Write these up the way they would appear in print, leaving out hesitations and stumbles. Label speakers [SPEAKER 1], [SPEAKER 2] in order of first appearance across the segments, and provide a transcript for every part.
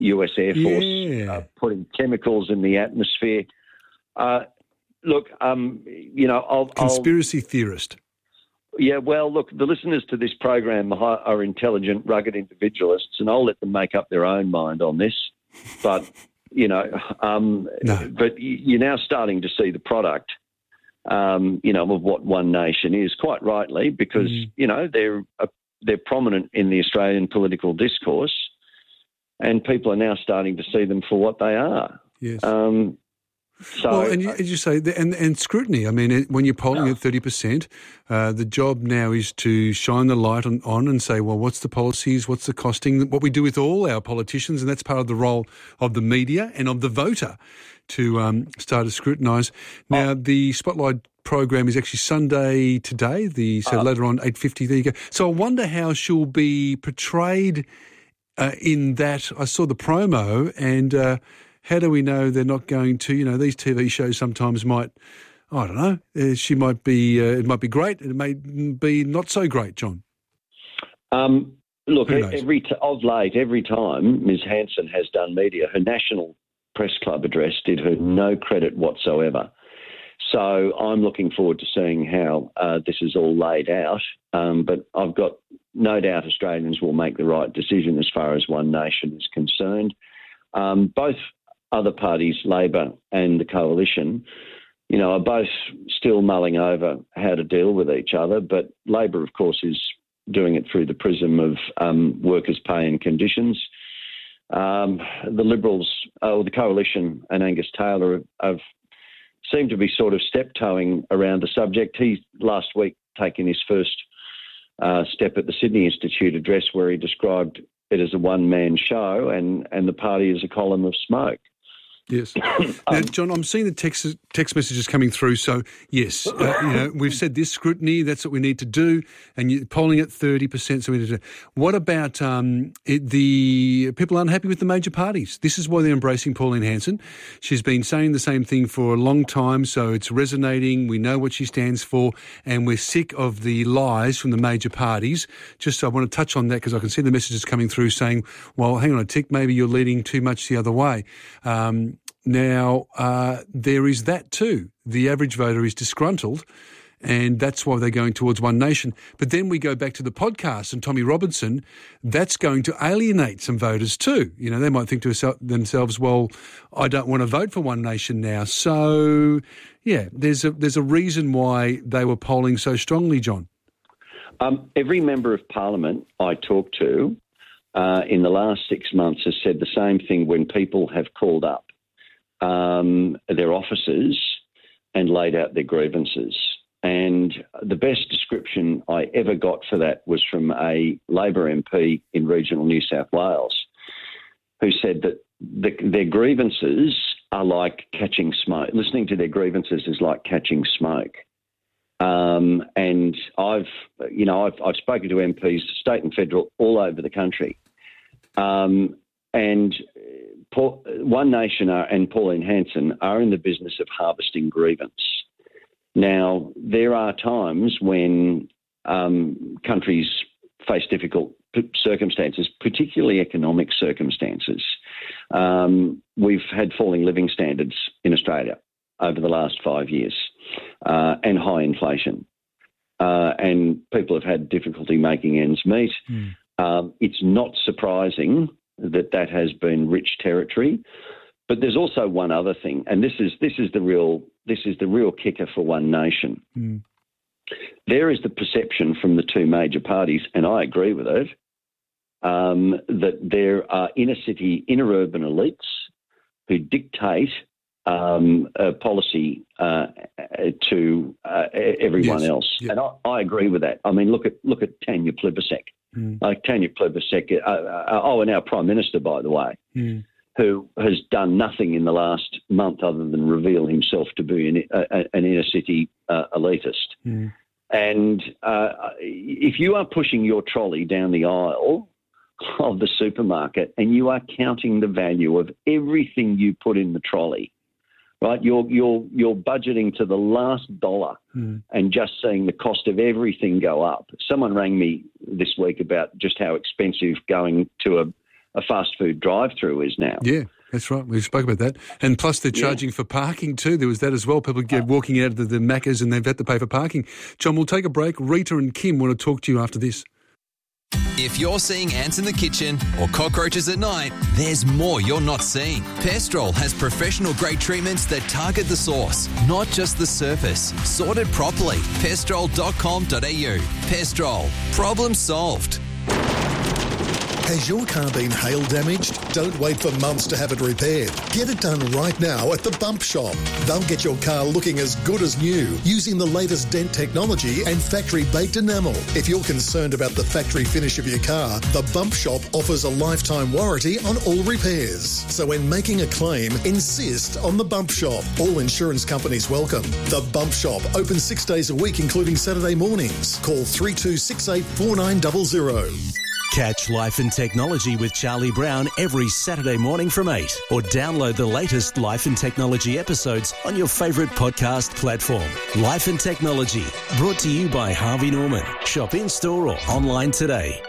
[SPEAKER 1] US Air Force putting chemicals in the atmosphere. Look,
[SPEAKER 2] Conspiracy theorist.
[SPEAKER 1] Yeah, well, look, the listeners to this program are intelligent, rugged individualists, and I'll let them make up their own mind on this. But, but you're now starting to see the product, of what One Nation is, quite rightly, because, they're prominent in the Australian political discourse, and people are now starting to see them for what they are.
[SPEAKER 2] Yes. As you say, and scrutiny. I mean, when you're polling at 30%, the job now is to shine the light on and say, well, what's the policies, what's the costing, what we do with all our politicians, and that's part of the role of the media and of the voter to start to scrutinise. Now, the Spotlight program is actually Sunday today, so later on, 8:50, there you go. So I wonder how she'll be portrayed in that. I saw the promo and... how do we know they're not going to, these TV shows sometimes might, I don't know, she might be, it might be great, it may be not so great, John.
[SPEAKER 1] Look, of late, every time Ms Hanson has done media, her National Press Club address did her no credit whatsoever. So I'm looking forward to seeing how this is all laid out, but I've got no doubt Australians will make the right decision as far as One Nation is concerned. Both other parties, Labor and the Coalition, are both still mulling over how to deal with each other. But Labor, of course, is doing it through the prism of workers' pay and conditions. The Liberals, the Coalition and Angus Taylor have seemed to be sort of step-toeing around the subject. He's last week taken his first step at the Sydney Institute address where he described it as a one-man show and the party as a column of smoke.
[SPEAKER 2] Yes. Now, John, I'm seeing the text messages coming through. So, yes, we've said this scrutiny, that's what we need to do, and you're polling at 30%. So we need to do. What about the people unhappy with the major parties? This is why they're embracing Pauline Hanson. She's been saying the same thing for a long time, so it's resonating. We know what she stands for, and we're sick of the lies from the major parties. Just I want to touch on that because I can see the messages coming through saying, well, hang on a tick, maybe you're leading too much the other way. Now, there is that too. The average voter is disgruntled, and that's why they're going towards One Nation. But then we go back to the podcast and Tommy Robinson, that's going to alienate some voters too. They might think to themselves, well, I don't want to vote for One Nation now. So, yeah, there's a reason why they were polling so strongly, John.
[SPEAKER 1] Every member of Parliament I talked to in the last 6 months has said the same thing when people have called up their offices and laid out their grievances. And the best description I ever got for that was from a Labor MP in regional New South Wales who said that their grievances are like catching smoke. Listening to their grievances is like catching smoke. And I've spoken to MPs, state and federal, all over the country. And One Nation and Pauline Hanson are in the business of harvesting grievance. Now, there are times when countries face difficult circumstances, particularly economic circumstances. We've had falling living standards in Australia over the last 5 years and high inflation. And people have had difficulty making ends meet. It's not surprising that has been rich territory. But there's also one other thing, and this is the real kicker for One Nation. There is the perception from the two major parties, and I agree with it, that there are inner urban elites who dictate policy to everyone else. Yep. And I agree with that. I mean, look at Tanya Plibersek. Tanya Plibersek, and our Prime Minister, by the way, who has done nothing in the last month other than reveal himself to be an inner city elitist. And if you are pushing your trolley down the aisle of the supermarket and you are counting the value of everything you put in the trolley, right? You're budgeting to the last dollar and just seeing the cost of everything go up. Someone rang me this week about just how expensive going to a fast food drive-through is now.
[SPEAKER 2] Yeah, that's right. We spoke about that. And plus they're charging for parking too. There was that as well. People get walking out of the Maccas and they've had to pay for parking. John, we'll take a break. Rita and Kim want to talk to you after this.
[SPEAKER 3] If you're seeing ants in the kitchen or cockroaches at night, there's more you're not seeing. Pestrol has professional-grade treatments that target the source, not just the surface. Sorted properly. Pestrol.com.au. Pestrol. Problem solved.
[SPEAKER 4] Has your car been hail damaged? Don't wait for months to have it repaired. Get it done right now at the Bump Shop. They'll get your car looking as good as new using the latest dent technology and factory-baked enamel. If you're concerned about the factory finish of your car, the Bump Shop offers a lifetime warranty on all repairs. So when making a claim, insist on the Bump Shop. All insurance companies welcome. The Bump Shop, open 6 days a week, including Saturday mornings. Call 3268 4900.
[SPEAKER 5] Catch Life and Technology with Charlie Brown every Saturday morning from 8, or download the latest Life and Technology episodes on your favourite podcast platform. Life and Technology, brought to you by Harvey Norman. Shop in-store or online today.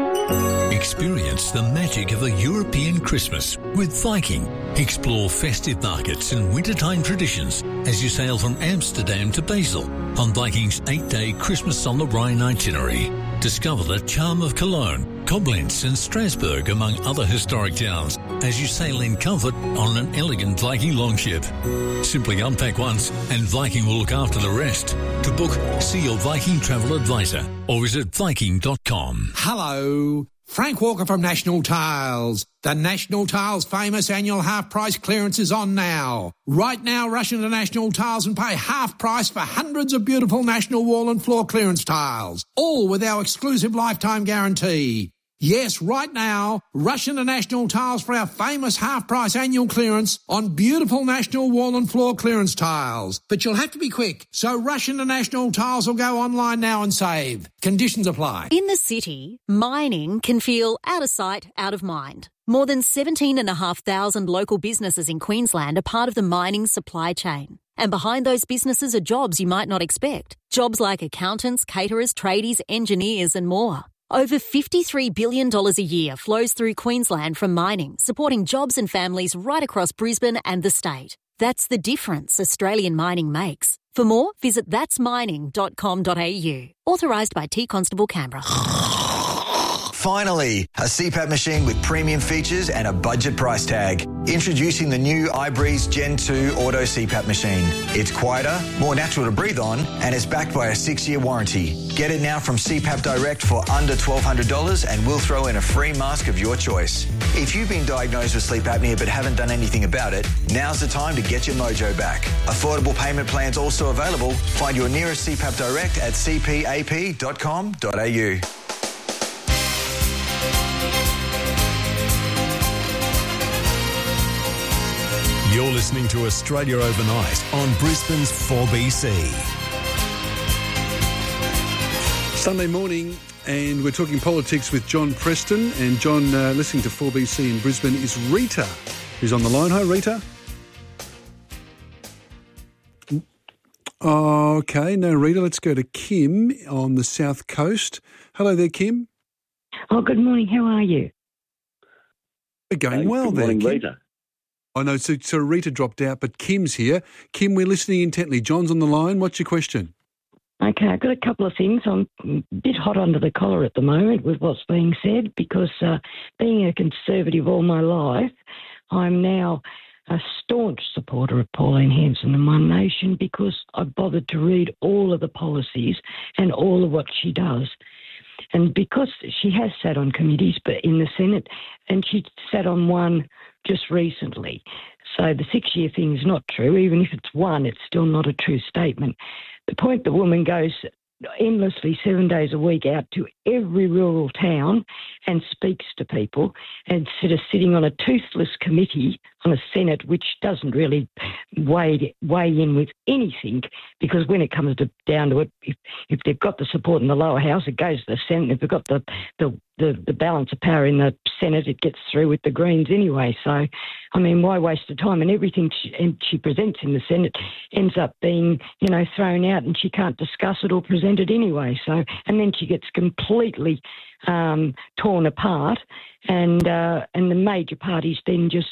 [SPEAKER 6] Experience the magic of a European Christmas with Viking. Explore festive markets and wintertime traditions as you sail from Amsterdam to Basel on Viking's 8-day Christmas on the Rhine itinerary. Discover the charm of Cologne, Koblenz and Strasbourg, among other historic towns, as you sail in comfort on an elegant Viking longship. Simply unpack once and Viking will look after the rest. To book, see your Viking travel advisor or visit Viking.com.
[SPEAKER 7] Hello, Frank Walker from National Tiles. The National Tiles famous annual half-price clearance is on now. Right now, rush into National Tiles and pay half price for hundreds of beautiful National wall and floor clearance tiles, all with our exclusive lifetime guarantee. Yes, right now, rush into National Tiles for our famous half-price annual clearance on beautiful National wall and floor clearance tiles. But you'll have to be quick, so rush into National Tiles or go online now and save. Conditions apply.
[SPEAKER 8] In the city, mining can feel out of sight, out of mind. More than 17,500 local businesses in Queensland are part of the mining supply chain. And behind those businesses are jobs you might not expect. Jobs like accountants, caterers, tradies, engineers and more. Over $53 billion a year flows through Queensland from mining, supporting jobs and families right across Brisbane and the state. That's the difference Australian mining makes. For more, visit thatsmining.com.au. Authorised by T Constable Canberra.
[SPEAKER 9] Finally, a CPAP machine with premium features and a budget price tag. Introducing the new iBreeze Gen 2 Auto CPAP machine. It's quieter, more natural to breathe on, and is backed by a 6-year warranty. Get it now from CPAP Direct for under $1,200 and we'll throw in a free mask of your choice. If you've been diagnosed with sleep apnea but haven't done anything about it, now's the time to get your mojo back. Affordable payment plans also available. Find your nearest CPAP Direct at cpap.com.au.
[SPEAKER 6] You're listening to Australia Overnight on Brisbane's 4BC.
[SPEAKER 2] Sunday morning, and we're talking politics with John Preston. And John, listening to 4BC in Brisbane is Rita, who's on the line. Hi, Rita. Okay, no, Rita, let's go to Kim on the South Coast. Hello there, Kim.
[SPEAKER 10] Oh, good morning. How are you?
[SPEAKER 2] We're going well there, Kim.
[SPEAKER 1] Rita.
[SPEAKER 2] I know, so Rita dropped out, but Kim's here. Kim, we're listening intently. John's on the line. What's your question?
[SPEAKER 10] Okay, I've got a couple of things. I'm a bit hot under the collar at the moment with what's being said because being a Conservative all my life, I'm now a staunch supporter of Pauline Hanson and One Nation because I bothered to read all of the policies and all of what she does. And because she has sat on committees but in the Senate, and she sat on one just recently. So the 6-year thing is not true. Even if it's one, it's still not a true statement. The point the woman goes endlessly 7 days a week out to every rural town and speaks to people instead of sitting on a toothless committee a Senate which doesn't really weigh in with anything, because when it comes down to it, if they've got the support in the lower house, it goes to the Senate. If they've got the balance of power in the Senate, it gets through with the Greens anyway. So, I mean, why waste the time? And everything she presents in the Senate ends up being, thrown out, and she can't discuss it or present it anyway. So, and then she gets completely torn apart, and the major parties then just